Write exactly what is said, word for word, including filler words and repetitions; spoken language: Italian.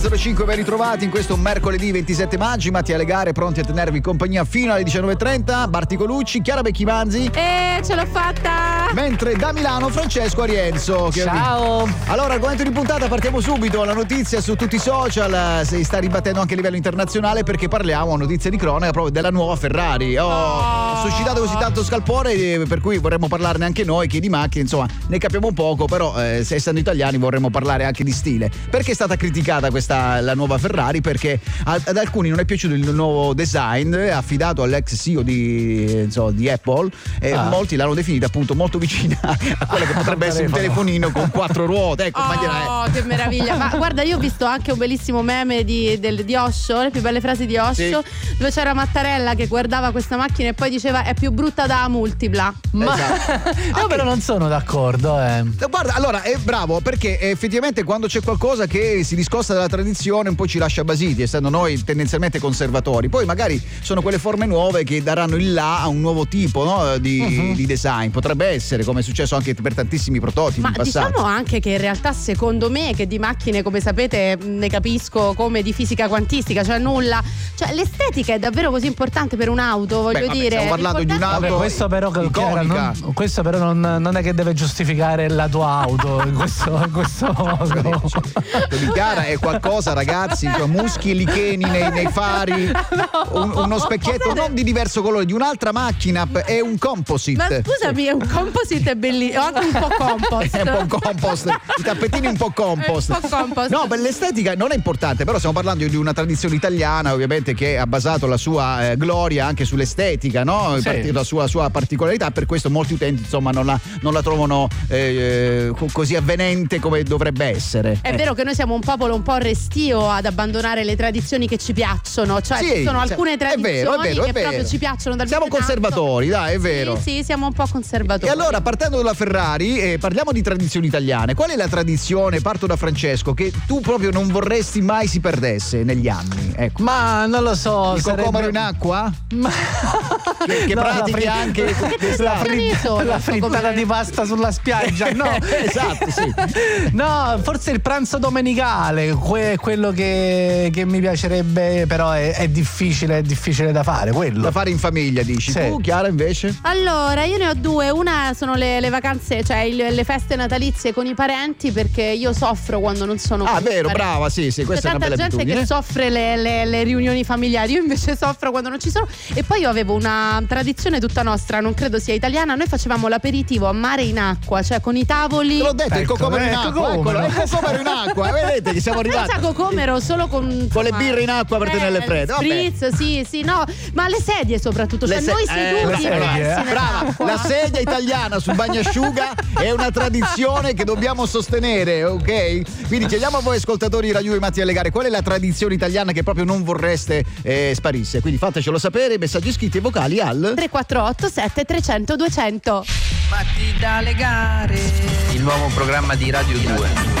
zero cinque, ben ritrovati in questo mercoledì ventisette maggio. Mattia Legare pronti a tenervi compagnia fino alle diciannove e trenta. Barti Colucci, Chiara Becchimanzi. E ce l'ho fatta! Mentre da Milano Francesco Arienzo. Che Ciao! Allora, argomento di puntata, partiamo subito. La notizia su tutti i social si sta ribattendo anche a livello internazionale perché parliamo, notizia di cronaca, proprio della nuova Ferrari. Oh, Oh. Ha suscitato così tanto scalpore, per cui vorremmo parlarne anche noi, che di macchine, insomma, ne capiamo poco, però eh, se essendo italiani vorremmo parlare anche di stile. Perché è stata criticata questa la nuova Ferrari? Perché ad alcuni non è piaciuto il nuovo design affidato all'ex C E O di, insomma, di Apple e Ah. molti l'hanno definita appunto molto vicina a quella che potrebbe essere un telefonino con quattro ruote, ecco. Oh, che meraviglia! Ma guarda, io ho visto anche un bellissimo meme di, del, di Osho, le più belle frasi di Osho, Sì. dove c'era Mattarella che guardava questa macchina e poi diceva è più brutta da multipla. Ma Esatto. io però non sono d'accordo, eh. Guarda, allora è bravo perché effettivamente quando c'è qualcosa che si discosta dalla tradizione un po' ci lascia basiti, essendo noi tendenzialmente conservatori. Poi magari sono quelle forme nuove che daranno il là a un nuovo tipo, no, di, uh-huh. di design. Potrebbe essere, come è successo anche per tantissimi prototipi Ma in passato. diciamo anche che in realtà secondo me, che di macchine come sapete ne capisco come di fisica quantistica, cioè nulla, cioè l'estetica è davvero così importante per un'auto, voglio Beh, vabbè, dire. stiamo parlando di un'auto Vabbè, questo però, Chiara, iconica. non, questo però non, non è che deve giustificare la tua auto in questo, in questo modo. Di Chiara è qualcosa, ragazzi, cioè muschi licheni nei, nei fari, un- uno specchietto non di diverso colore, di un'altra macchina, è un composite. Ma scusami, è un composite bellissimo, anche un po' compost. È un po' un compost, i tappetini un po' compost. È un po' compost. No, per l'estetica non è importante, però stiamo parlando di una tradizione italiana, ovviamente, che ha basato la sua eh, gloria anche sull'estetica, no? Sì. Part- la sua, sua particolarità, per questo molti utenti insomma non la, non la trovano eh, co- così avvenente come dovrebbe essere. È Eh. vero che noi siamo un popolo un po' restio ad abbandonare le tradizioni che ci piacciono, cioè Sì, ci sono sì, alcune è tradizioni vero, è vero, è che vero. proprio ci piacciono dal Siamo conservatori, dai, è vero. Sì, sì, siamo un po' conservatori. E allora, partendo dalla Ferrari, eh, parliamo di tradizioni italiane. Qual è la tradizione, parto da Francesco, che tu proprio non vorresti mai si perdesse negli anni? Ecco. Ma non lo so. Il sarebbe- cocomero in acqua? Ma... Che, che No, la pratichi fri- anche Che d'estate? tradizioni sono? la frittata di pasta sulla spiaggia, no? Esatto, sì. No, forse il pranzo domenicale, que- quello che, che mi piacerebbe, però è, è difficile, è difficile da fare, quello. Da fare in famiglia, dici. Sì. Tu, Chiara, invece? Allora, io ne ho due. Una sono le, le vacanze, cioè il- le feste natalizie con i parenti, perché io soffro quando non sono Ah, con i vero, parenti. brava, sì, sì, C'è questa è una tanta bella gente abitudine. che soffre le, le- le riunioni familiari, io invece soffro quando non ci sono. E poi io avevo una tradizione tutta nostra, non credo sia italiana. Noi facevamo l'aperitivo a mare in acqua, cioè con i tavoli. Te l'ho detto, il Ecco, cocomero in eh, acqua, cocomero. eccolo, è il cocomero in acqua, vedete che siamo arrivati. Senza cocomero, solo con Con le insomma, birre in acqua per eh, tenerle fredde, vabbè. spritz, sì, sì, no, ma le sedie soprattutto, cioè Le se- noi eh, seduti la sedia, immersi eh. Brava, nell'acqua. la sedia italiana sul bagnasciuga è una tradizione che dobbiamo sostenere, ok? Quindi chiediamo a voi ascoltatori di Radio Mattia Legare qual è la tradizione italiana che proprio non vorreste eh, sparisse. Quindi fatecelo sapere, messaggi scritti e vocali al tre quattro otto sette trecento duecento. Matti da legare. Il nuovo programma di Radio due.